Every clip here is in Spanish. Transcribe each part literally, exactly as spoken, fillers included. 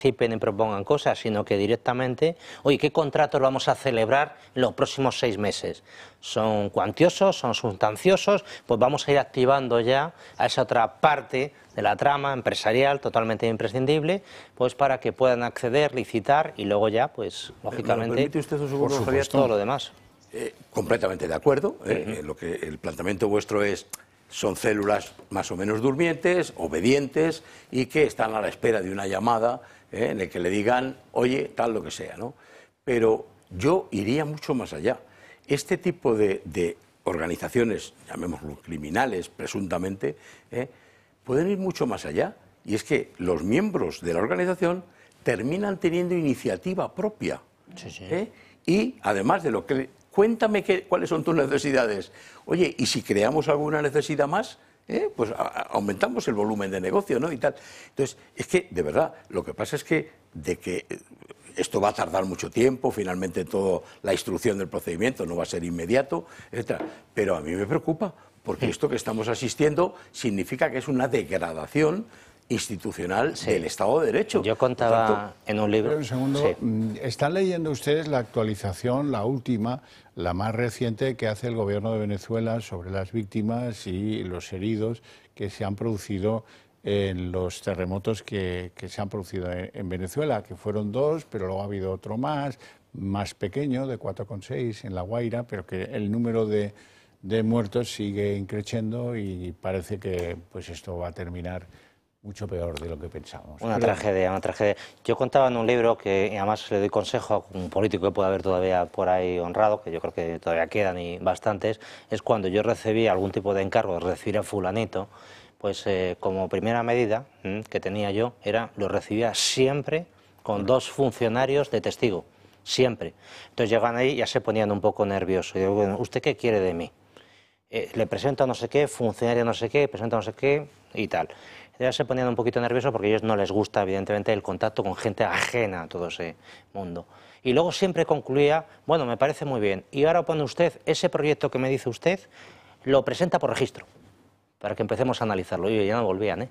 participen y propongan cosas, sino que directamente, oye, ¿qué contratos vamos a celebrar en los próximos seis meses? Son cuantiosos, son sustanciosos, pues vamos a ir activando ya a esa otra parte de la trama empresarial totalmente imprescindible, pues para que puedan acceder, licitar y luego ya, pues, lógicamente, ¿Me permite usted un segundo, por Javier? todo lo demás. Eh, completamente de acuerdo. Eh, uh-huh. eh, lo que el planteamiento vuestro es, son células más o menos durmientes, obedientes y que están a la espera de una llamada eh, en la que le digan, oye, tal lo que sea, ¿no? Pero yo iría mucho más allá. Este tipo de, de organizaciones, llamémoslo criminales presuntamente, eh, pueden ir mucho más allá. Y es que los miembros de la organización terminan teniendo iniciativa propia. Sí, sí. ¿eh? Y además de lo que... Cuéntame qué, cuáles son tus necesidades. Oye, ¿y si creamos alguna necesidad más? ¿Eh? Pues a, a, aumentamos el volumen de negocio, ¿no? Y tal. Entonces, es que, de verdad, lo que pasa es que, de que esto va a tardar mucho tiempo, finalmente toda la instrucción del procedimiento no va a ser inmediato, etcétera. Pero a mí me preocupa, porque esto que estamos asistiendo significa que es una degradación institucional sí. del Estado de Derecho. Yo contaba tanto, en un libro... Pero un segundo, sí. ¿Están leyendo ustedes la actualización, la última, la más reciente que hace el gobierno de Venezuela sobre las víctimas y los heridos que se han producido en los terremotos que, que se han producido en, en Venezuela, que fueron dos, pero luego ha habido otro más, más pequeño, de cuatro coma seis en La Guaira, pero que el número de, de muertos sigue increciendo y parece que pues esto va a terminar mucho peor de lo que pensamos. Una Pero... tragedia, una tragedia. Yo contaba en un libro que, y además le doy consejo a un político que puede haber todavía por ahí honrado, que yo creo que todavía quedan y bastantes, es cuando yo recibí algún tipo de encargo de recibir a fulanito, pues eh, como primera medida mmm, que tenía yo, era lo recibía siempre con dos funcionarios de testigo, siempre. Entonces llegan ahí y ya se ponían un poco nerviosos. Y digo, bueno, ¿usted qué quiere de mí? Eh, le presento a no sé qué, funcionario no sé qué, presento a no sé qué y tal. Ya se ponían un poquito nerviosos porque a ellos no les gusta, evidentemente, el contacto con gente ajena a todo ese mundo. Y luego siempre concluía, bueno, me parece muy bien, y ahora pone usted, ese proyecto que me dice usted, lo presenta por registro, para que empecemos a analizarlo. Y ya no volvían, ¿eh?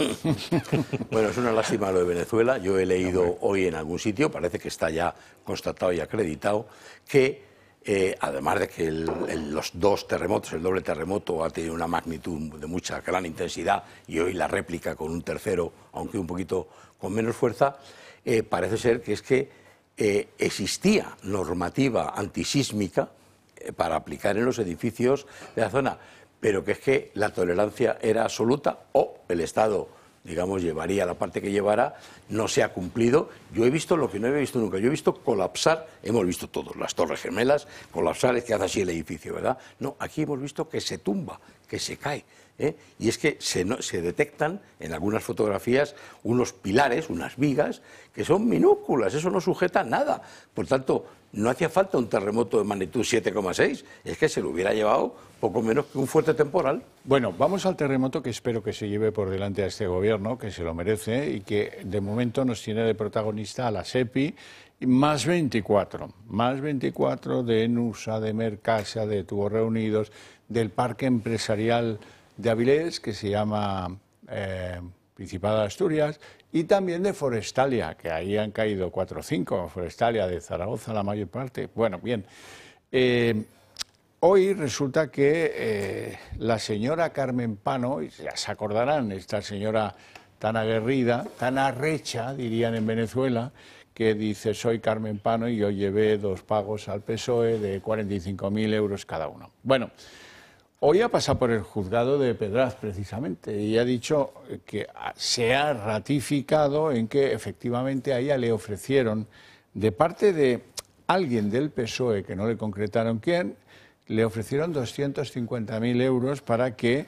Bueno, es una lástima lo de Venezuela. Yo he leído no, hoy en algún sitio, parece que está ya constatado y acreditado, que Eh, además de que el, el, los dos terremotos, el doble terremoto ha tenido una magnitud de mucha gran intensidad y hoy la réplica con un tercero, aunque un poquito con menos fuerza, eh, parece ser que es que eh, existía normativa antisísmica eh, para aplicar en los edificios de la zona, pero que es que la tolerancia era absoluta o el Estado, digamos, llevaría la parte que llevara, no se ha cumplido. Yo he visto lo que no había visto nunca, yo he visto colapsar, hemos visto todos, las Torres Gemelas, colapsar es que hace así el edificio, ¿verdad? No, aquí hemos visto que se tumba, que se cae, ¿eh? Y es que se, no, se detectan en algunas fotografías unos pilares, unas vigas, que son minúsculas, eso no sujeta nada. Por tanto, no hacía falta un terremoto de magnitud siete coma seis, es que se lo hubiera llevado poco menos que un fuerte temporal. Bueno, vamos al terremoto que espero que se lleve por delante a este gobierno, que se lo merece y que de momento nos tiene de protagonista a la SEPI, más veinticuatro, más veinticuatro de Nusa, de Mercasa, de Tubos Reunidos, del Parque Empresarial de Avilés, que se llama eh, Principado de Asturias, y también de Forestalia, que ahí han caído cuatro o cinco, Forestalia de Zaragoza la mayor parte. Bueno, bien, eh, hoy resulta que eh, la señora Carmen Pano, y ya se acordarán, esta señora tan aguerrida, tan arrecha, dirían en Venezuela, que dice, soy Carmen Pano y yo llevé dos pagos al P S O E de cuarenta y cinco mil euros cada uno. Bueno, hoy ha pasado por el juzgado de Pedraz, precisamente, y ha dicho que se ha ratificado en que efectivamente a ella le ofrecieron, de parte de alguien del P S O E, que no le concretaron quién, le ofrecieron doscientos cincuenta mil euros para que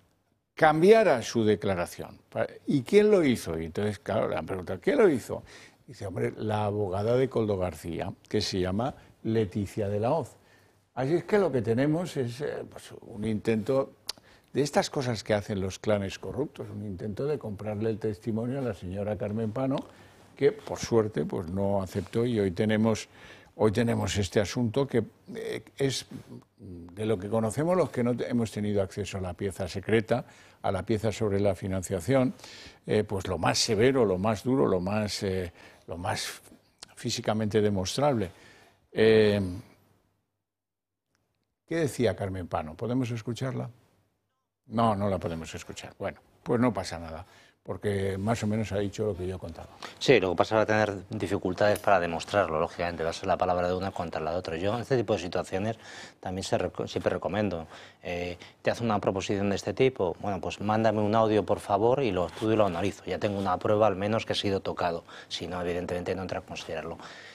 cambiara su declaración. ¿Y quién lo hizo? Y entonces, claro, le han preguntado, ¿quién lo hizo? Dice, hombre, la abogada de Coldo García, que se llama Leticia de la Hoz. Así es que lo que tenemos es eh, pues, un intento de estas cosas que hacen los clanes corruptos, un intento de comprarle el testimonio a la señora Carmen Pano, que por suerte pues no aceptó, y hoy tenemos hoy tenemos este asunto que eh, es de lo que conocemos los que no hemos tenido acceso a la pieza secreta, a la pieza sobre la financiación, eh, pues lo más severo, lo más duro, lo más, eh, lo más físicamente demostrable. Eh, ¿Qué decía Carmen Pano? ¿Podemos escucharla? No, no la podemos escuchar. Bueno, pues no pasa nada, porque más o menos ha dicho lo que yo he contado. Sí, lo que pasa es tener dificultades para demostrarlo, lógicamente, va a ser la palabra de una contra la de otra. Yo en este tipo de situaciones también se rec siempre recomiendo, eh, te hace una proposición de este tipo, bueno, pues mándame un audio por favor y lo estudio y lo analizo, ya tengo una prueba al menos que he sido tocado, si no, evidentemente no entra a considerarlo.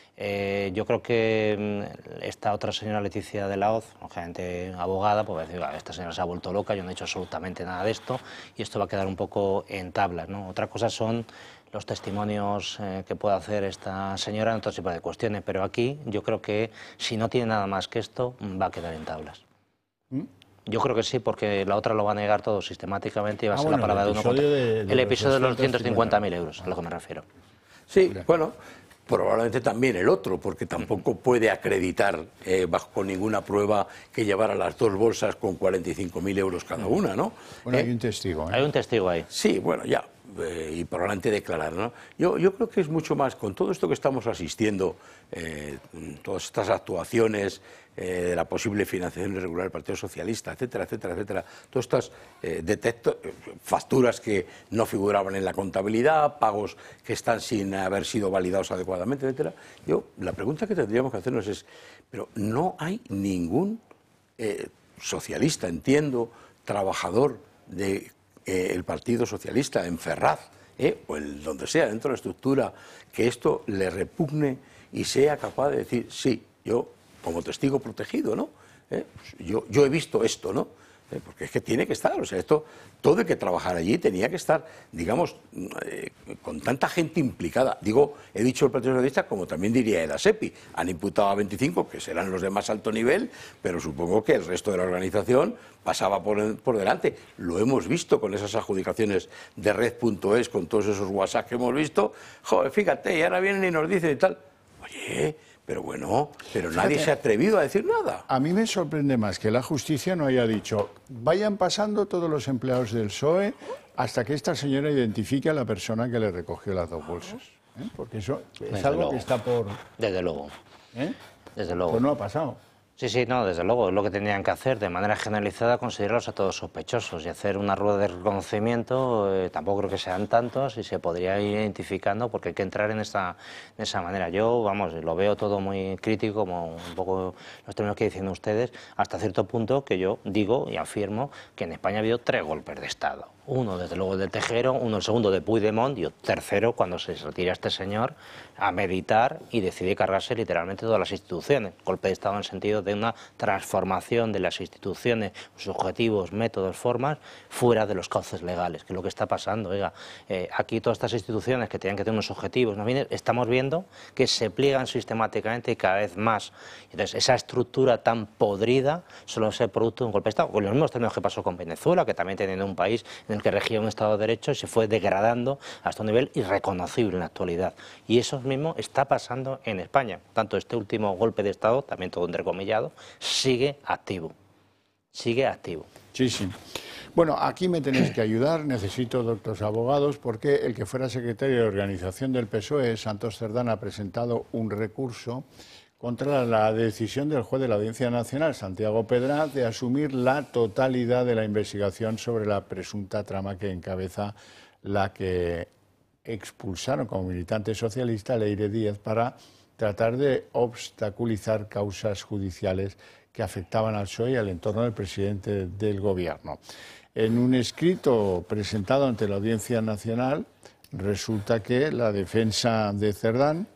Eh, yo creo que esta otra señora Leticia de la Hoz, lógicamente abogada, pues va a decir, ah, esta señora se ha vuelto loca, yo no he hecho absolutamente nada de esto y esto va a quedar un poco en tablas, ¿no? Otra cosa son los testimonios eh, que puede hacer esta señora en otro tipo de cuestiones, pero aquí yo creo que si no tiene nada más que esto, va a quedar en tablas. ¿Mm? Yo creo que sí, porque la otra lo va a negar todo sistemáticamente y va a ah, ser bueno, la palabra de uno contra... De, de el episodio de los doscientos cincuenta mil euros, a lo que me refiero. Sí, bueno... Probablemente también el otro, porque tampoco puede acreditar eh, bajo ninguna prueba que llevara las dos bolsas con cuarenta y cinco mil euros cada una, ¿no? Bueno, eh, hay un testigo. ¿eh? Hay un testigo ahí. Sí, bueno, ya, eh, y probablemente declarar, ¿no? Yo, yo creo que es mucho más, con todo esto que estamos asistiendo, eh, todas estas actuaciones eh, de la posible financiación irregular del Partido Socialista, etcétera, etcétera, etcétera, todas estas eh, detecto, facturas que no figuraban en la contabilidad, pagos que están sin haber sido validados adecuadamente, etcétera. Yo, la pregunta que tendríamos que hacernos es, pero no hay ningún eh, socialista, entiendo, trabajador del de, eh, Partido Socialista en Ferraz, eh, o el, donde sea, dentro de la estructura, que esto le repugne y sea capaz de decir, sí, yo como testigo protegido, ¿no? ¿Eh? Yo, yo he visto esto, ¿no? ¿Eh? Porque es que tiene que estar, o sea, esto, todo el que trabajar allí tenía que estar, digamos, eh, con tanta gente implicada. Digo, he dicho el Partido Socialista, como también diría el ASEPI, han imputado a veinticinco, que serán los de más alto nivel, pero supongo que el resto de la organización pasaba por, por delante. Lo hemos visto con esas adjudicaciones de red punto es, con todos esos WhatsApp que hemos visto. Joder, fíjate, y ahora vienen y nos dicen y tal. Oye... Pero bueno, pero nadie Fíjate, se ha atrevido a decir nada. A mí me sorprende más que la justicia no haya dicho, vayan pasando todos los empleados del P S O E hasta que esta señora identifique a la persona que le recogió las dos bolsas. ¿Eh? Porque eso es desde algo luego. que está por... Desde luego. ¿Eh? Desde luego. Pues no ha pasado. Sí, sí, no, desde luego, es lo que tendrían que hacer, de manera generalizada, considerarlos a todos sospechosos y hacer una rueda de reconocimiento, eh, tampoco creo que sean tantos y se podría ir identificando porque hay que entrar en esa, en esa manera. Yo, vamos, lo veo todo muy crítico, como un poco los términos que dicen ustedes, hasta cierto punto que yo digo y afirmo que en España ha habido tres golpes de Estado. Uno, desde luego, de Tejero, uno el segundo de Puigdemont y el tercero, cuando se retira este señor a meditar y decide cargarse literalmente todas las instituciones. Golpe de Estado en el sentido de una transformación de las instituciones, sus objetivos, métodos, formas, fuera de los cauces legales, que es lo que está pasando. Oiga, eh, aquí todas estas instituciones que tenían que tener unos objetivos, ¿no? Estamos viendo que se pliegan sistemáticamente y cada vez más. Entonces, esa estructura tan podrida solo es el producto de un golpe de Estado. Con los mismos términos que pasó con Venezuela, que también teniendo un país en el que regía un Estado de Derecho y se fue degradando hasta un nivel irreconocible en la actualidad. Y eso mismo está pasando en España. Tanto este último golpe de Estado, también todo entrecomillado, sigue activo. Sigue activo. Sí, sí. Bueno, aquí me tenéis que ayudar, necesito doctores abogados, porque el que fuera secretario de organización del P S O E, Santos Cerdán, ha presentado un recurso contra la decisión del juez de la Audiencia Nacional, Santiago Pedraz, de asumir la totalidad de la investigación sobre la presunta trama que encabeza la que expulsaron como militante socialista a Leire Díaz para tratar de obstaculizar causas judiciales que afectaban al P S O E y al entorno del presidente del Gobierno. En un escrito presentado ante la Audiencia Nacional, resulta que la defensa de Cerdán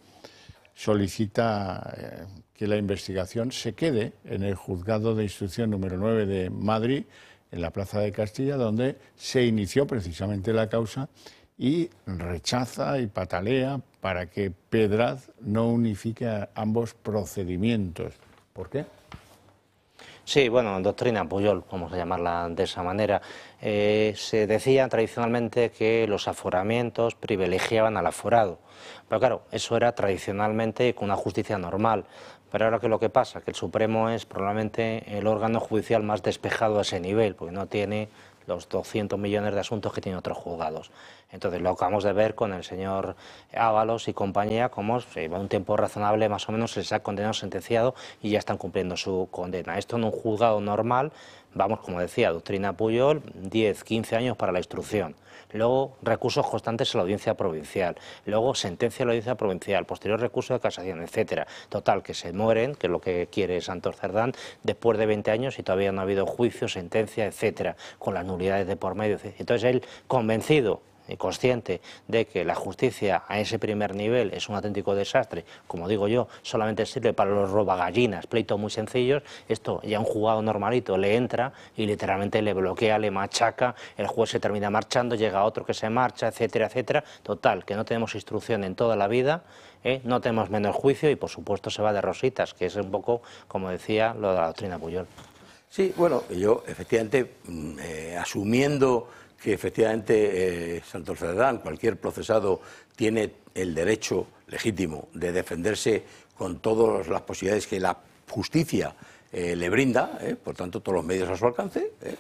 solicita eh, que la investigación se quede en el Juzgado de Instrucción número nueve de Madrid, en la Plaza de Castilla, donde se inició precisamente la causa, y rechaza y patalea para que Pedraz no unifique ambos procedimientos. ¿Por qué? Sí, bueno, doctrina Pujol, vamos a llamarla de esa manera. Eh, se decía tradicionalmente que los aforamientos privilegiaban al aforado, pero claro, eso era tradicionalmente con una justicia normal. Pero ahora, ¿qué es lo que pasa? Que el Supremo es probablemente el órgano judicial más despejado a ese nivel, porque no tiene los doscientos millones de asuntos que tienen otros juzgados. Entonces, lo acabamos de ver con el señor Ábalos y compañía, como se lleva un tiempo razonable, más o menos, se les ha condenado, sentenciado y ya están cumpliendo su condena. Esto en un juzgado normal, vamos, como decía, doctrina Pujol, diez, quince años para la instrucción. Luego, recursos constantes a la audiencia provincial. Luego, sentencia a la audiencia provincial. Posterior recurso de casación, etcétera. Total, que se mueren, que es lo que quiere Santos Cerdán, después de veinte años y todavía no ha habido juicio, sentencia, etcétera, con las nulidades de por medio. Entonces, él, convencido y consciente de que la justicia a ese primer nivel es un auténtico desastre, como digo yo, solamente sirve para los robagallinas, pleitos muy sencillos, esto ya un juzgado normalito le entra y literalmente le bloquea, le machaca, el juez se termina marchando, llega otro que se marcha, etcétera, etcétera. Total, que no tenemos instrucción en toda la vida, ¿eh? No tenemos menos juicio y por supuesto se va de rositas, que es un poco, como decía, lo de la doctrina Pujol. Sí, bueno, yo efectivamente, eh, asumiendo que efectivamente eh, Santos Cerdán, cualquier procesado, tiene el derecho legítimo de defenderse con todas las posibilidades que la justicia eh, le brinda, eh, por tanto, todos los medios a su alcance, eh,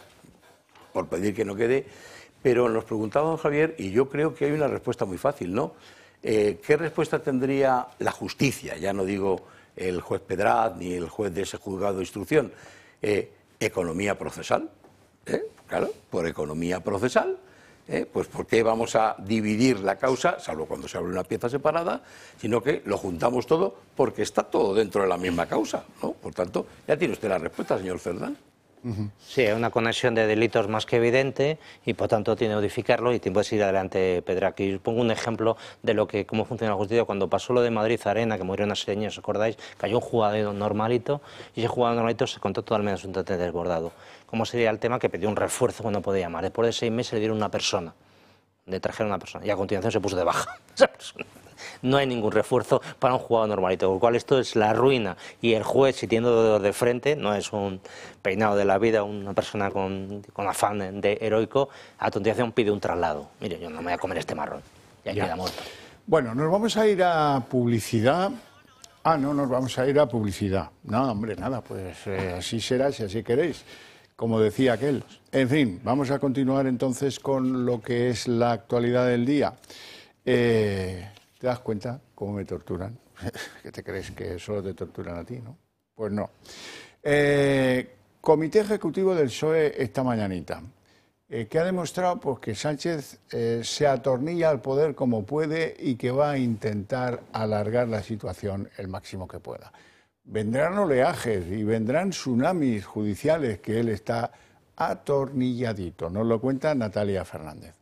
por pedir que no quede. Pero nos preguntaba don Javier, y yo creo que hay una respuesta muy fácil, ¿no? Eh, ¿Qué respuesta tendría la justicia? Ya no digo el juez Pedraz ni el juez de ese juzgado de instrucción. Eh, economía procesal. ¿Eh? Claro, por economía procesal, ¿eh? Pues ¿por qué vamos a dividir la causa, salvo cuando se abre una pieza separada, sino que lo juntamos todo porque está todo dentro de la misma causa, ¿no? Por tanto, ya tiene usted la respuesta, señor Cerdán. Uh-huh. Sí, hay una conexión de delitos más que evidente y por tanto tiene que modificarlo y puede seguir adelante, Pedro. Aquí pongo un ejemplo de lo que cómo funciona la justicia. Cuando pasó lo de Madrid Arena, que murieron unas señas, ¿os acordáis? Cayó un jugador normalito y ese jugador normalito se contó totalmente absolutamente desbordado. ¿Cómo sería el tema? Que pidió un refuerzo cuando podía llamar. Después de seis meses le dieron una persona, le trajeron una persona y a continuación se puso de baja esa persona. No hay ningún refuerzo para un jugador normalito, con lo cual esto es la ruina. Y el juez, si tiene dedos de frente, no es un peinado de la vida, una persona con, con afán de heroico, a continuación pide un traslado. Mire, yo no me voy a comer este marrón, y ahí queda muerto. Bueno, nos vamos a ir a publicidad. Ah, no, nos vamos a ir a publicidad. No, hombre, nada, pues eh, así será, si así queréis, como decía aquel. En fin, vamos a continuar entonces con lo que es la actualidad del día. Eh... ¿Te das cuenta cómo me torturan? ¿Qué te crees que solo te torturan a ti, no? Pues no. Eh, Comité Ejecutivo del P S O E esta mañanita, eh, que ha demostrado pues, que Sánchez eh, se atornilla al poder como puede y que va a intentar alargar la situación el máximo que pueda. Vendrán oleajes y vendrán tsunamis judiciales que él está atornilladito. Nos lo cuenta Natalia Fernández.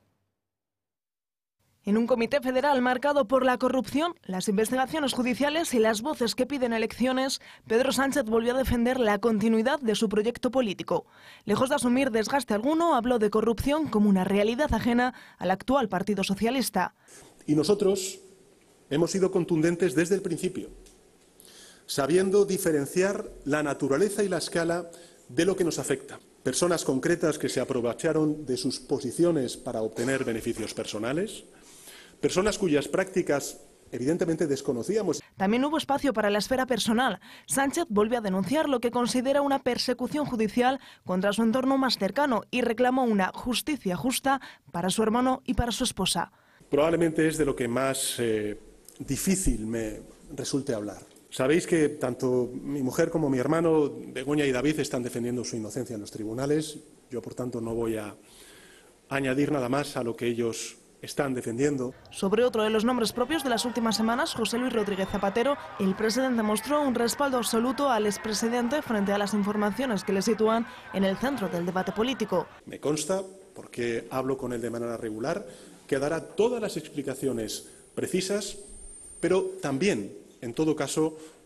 En un comité federal marcado por la corrupción, las investigaciones judiciales y las voces que piden elecciones, Pedro Sánchez volvió a defender la continuidad de su proyecto político. Lejos de asumir desgaste alguno, habló de corrupción como una realidad ajena al actual Partido Socialista. Y nosotros hemos sido contundentes desde el principio, sabiendo diferenciar la naturaleza y la escala de lo que nos afecta. Personas concretas que se aprovecharon de sus posiciones para obtener beneficios personales, personas cuyas prácticas evidentemente desconocíamos. También hubo espacio para la esfera personal. Sánchez volvió a denunciar lo que considera una persecución judicial contra su entorno más cercano y reclamó una justicia justa para su hermano y para su esposa. Probablemente es de lo que más eh, difícil me resulte hablar. Sabéis que tanto mi mujer como mi hermano, Begoña y David, están defendiendo su inocencia en los tribunales. Yo, por tanto, no voy a añadir nada más a lo que ellos están defendiendo. Sobre otro de los nombres propios de las últimas semanas, José Luis Rodríguez Zapatero, el presidente mostró un respaldo absoluto al expresidente frente a las informaciones que le sitúan en el centro del debate político. Me consta, porque hablo con él de manera regular, que dará todas las explicaciones precisas, pero también, en todo caso,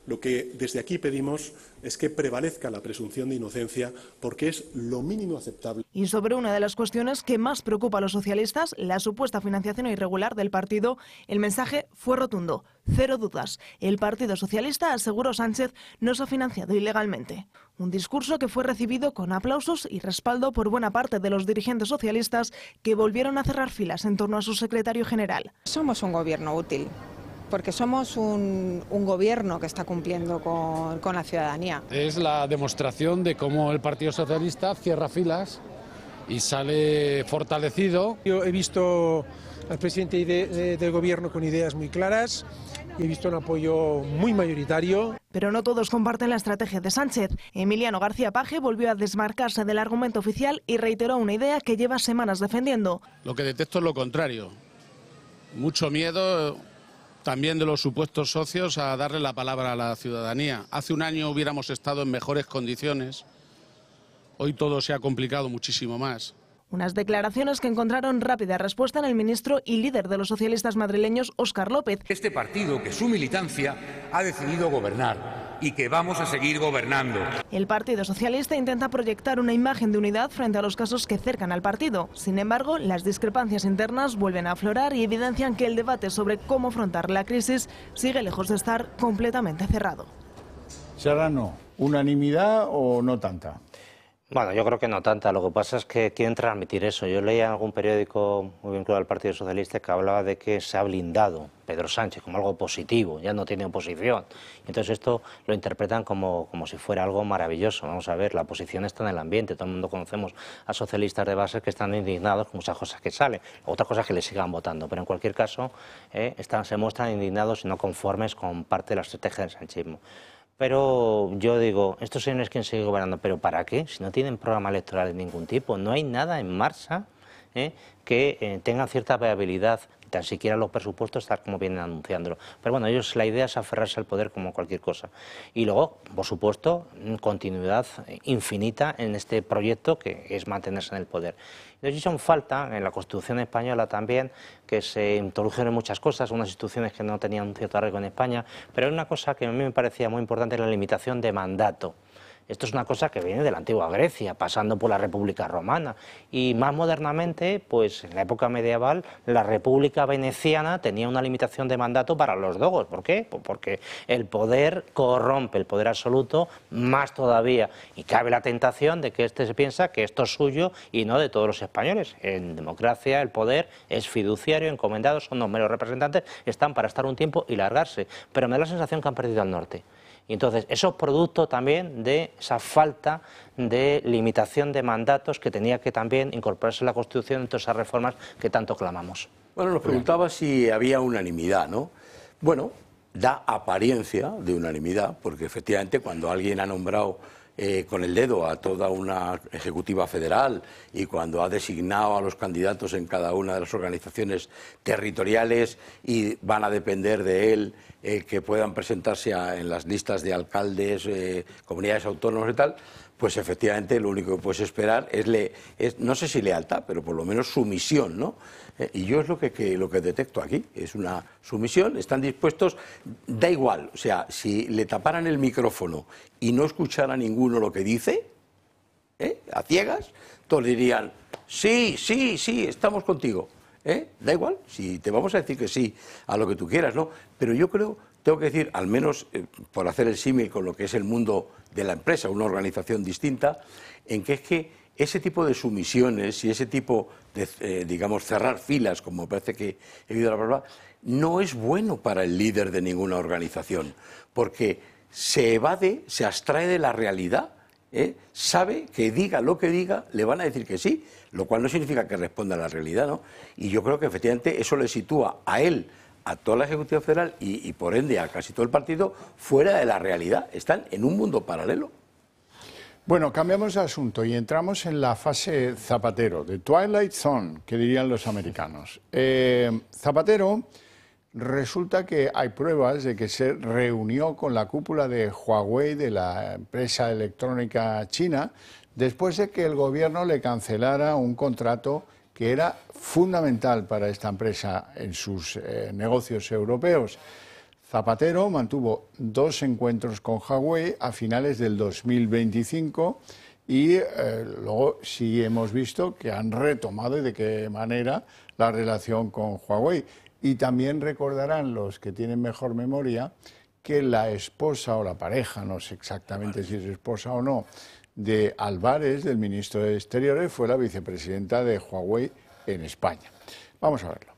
Lo que desde aquí pedimos es que prevalezca la presunción de inocencia porque es lo mínimo aceptable. Y sobre una de las cuestiones que más preocupa a los socialistas, la supuesta financiación irregular del partido, el mensaje fue rotundo. Cero dudas. El Partido Socialista, aseguró Sánchez, no se ha financiado ilegalmente. Un discurso que fue recibido con aplausos y respaldo por buena parte de los dirigentes socialistas que volvieron a cerrar filas en torno a su secretario general. Somos un gobierno útil, porque somos un, un gobierno que está cumpliendo con, con la ciudadanía. Es la demostración de cómo el Partido Socialista cierra filas y sale fortalecido. Yo he visto al presidente de, de, del gobierno con ideas muy claras y he visto un apoyo muy mayoritario. Pero no todos comparten la estrategia de Sánchez. Emiliano García Paje volvió a desmarcarse del argumento oficial y reiteró una idea que lleva semanas defendiendo. Lo que detecto es lo contrario. Mucho miedo también de los supuestos socios a darle la palabra a la ciudadanía. Hace un año hubiéramos estado en mejores condiciones. Hoy todo se ha complicado muchísimo más. Unas declaraciones que encontraron rápida respuesta en el ministro y líder de los socialistas madrileños, Óscar López. Este partido, que su militancia ha decidido gobernar y que vamos a seguir gobernando. El Partido Socialista intenta proyectar una imagen de unidad frente a los casos que cercan al partido. Sin embargo, las discrepancias internas vuelven a aflorar y evidencian que el debate sobre cómo afrontar la crisis sigue lejos de estar completamente cerrado. Serrano, ¿unanimidad o no tanta? Bueno, yo creo que no tanta. Lo que pasa es que quieren transmitir eso. Yo leía en algún periódico muy vinculado al Partido Socialista que hablaba de que se ha blindado Pedro Sánchez como algo positivo, ya no tiene oposición. Entonces esto lo interpretan como, como si fuera algo maravilloso. Vamos a ver, la oposición está en el ambiente. Todo el mundo conocemos a socialistas de base que están indignados con muchas cosas que salen. Otra cosa es que les sigan votando. Pero en cualquier caso, eh, están, se muestran indignados y no conformes con parte de la estrategia del sanchismo. Pero yo digo, estos señores quieren seguir gobernando, ¿pero para qué? Si no tienen programa electoral de ningún tipo, no hay nada en marcha ¿eh? que eh, tenga cierta viabilidad, tan siquiera los presupuestos, tal como vienen anunciándolo. Pero bueno, ellos la idea es aferrarse al poder como cualquier cosa. Y luego, por supuesto, continuidad infinita en este proyecto que es mantenerse en el poder. Entonces hizo falta en la Constitución española también que se introdujeron muchas cosas, unas instituciones que no tenían un cierto arraigo en España, pero hay una cosa que a mí me parecía muy importante, la limitación de mandato. Esto es una cosa que viene de la antigua Grecia, pasando por la República Romana. Y más modernamente, pues en la época medieval, la República Veneciana tenía una limitación de mandato para los dogos. ¿Por qué? Pues porque el poder corrompe, el poder absoluto, más todavía. Y cabe la tentación de que este se piensa que esto es suyo y no de todos los españoles. En democracia el poder es fiduciario, encomendado, son los meros representantes, están para estar un tiempo y largarse. Pero me da la sensación que han perdido al norte. Y entonces, eso es producto también de esa falta de limitación de mandatos que tenía que también incorporarse en la Constitución en todas esas reformas que tanto clamamos. Bueno, nos preguntaba si había unanimidad, ¿no? Bueno, da apariencia de unanimidad, porque efectivamente cuando alguien ha nombrado eh, con el dedo a toda una ejecutiva federal y cuando ha designado a los candidatos en cada una de las organizaciones territoriales y van a depender de él eh, que puedan presentarse a, en las listas de alcaldes, eh, comunidades autónomas y tal, pues efectivamente lo único que puedes esperar es, le, es no sé si lealtad, pero por lo menos sumisión, ¿no? Eh, y yo es lo que, que, lo que detecto aquí, es una sumisión, están dispuestos, da igual, o sea, si le taparan el micrófono y no escuchara ninguno lo que dice, ¿eh? a ciegas, todos dirían, sí, sí, sí, estamos contigo. ¿Eh? Da igual, si te vamos a decir que sí a lo que tú quieras, ¿no? Pero yo creo, tengo que decir, al menos eh, por hacer el símil con lo que es el mundo de la empresa, una organización distinta, en que es que ese tipo de sumisiones y ese tipo de, eh, digamos, cerrar filas, como parece que he oído la palabra, no es bueno para el líder de ninguna organización, porque se evade, se abstrae de la realidad. ¿Eh? Sabe que diga lo que diga, le van a decir que sí, lo cual no significa que responda a la realidad, ¿no? Y yo creo que efectivamente eso le sitúa a él, a toda la Ejecutiva Federal y, y por ende a casi todo el partido fuera de la realidad, están en un mundo paralelo. Bueno, cambiamos de asunto y entramos en la fase Zapatero, de Twilight Zone, que dirían los americanos. Eh, Zapatero... Resulta que hay pruebas de que se reunió con la cúpula de Huawei, de la empresa electrónica china, después de que el gobierno le cancelara un contrato que era fundamental para esta empresa en sus eh, negocios europeos. Zapatero mantuvo dos encuentros con Huawei a finales del dos mil veinticinco y eh, luego sí hemos visto que han retomado y de qué manera la relación con Huawei. Y también recordarán los que tienen mejor memoria que la esposa o la pareja, no sé exactamente si es esposa o no, de Álvarez, del ministro de Exteriores, fue la vicepresidenta de Huawei en España. Vamos a verlo.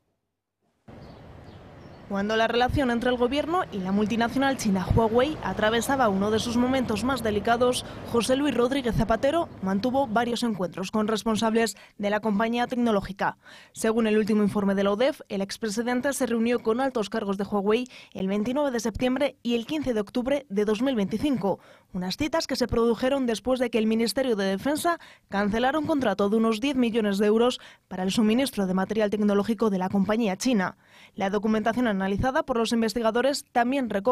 Cuando la relación entre el gobierno y la multinacional china Huawei atravesaba uno de sus momentos más delicados, José Luis Rodríguez Zapatero mantuvo varios encuentros con responsables de la compañía tecnológica. Según el último informe de la U D E F, el expresidente se reunió con altos cargos de Huawei el veintinueve de septiembre y el quince de octubre de dos mil veinticinco, unas citas que se produjeron después de que el Ministerio de Defensa cancelara un contrato de unos diez millones de euros para el suministro de material tecnológico de la compañía china. La documentación analizada por los investigadores también recoge